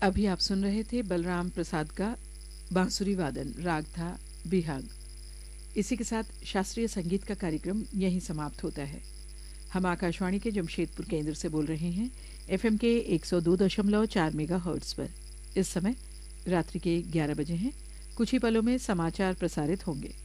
अभी आप सुन रहे थे बलराम प्रसाद का बांसुरी वादन, राग था बिहाग। इसी के साथ शास्त्रीय संगीत का कार्यक्रम यहीं समाप्त होता है। हम आकाशवाणी के जमशेदपुर केंद्र से बोल रहे हैं, एफएम के 102.4 मेगाहर्ट्ज पर। इस समय रात्रि के 11 बजे हैं। कुछ ही पलों में समाचार प्रसारित होंगे।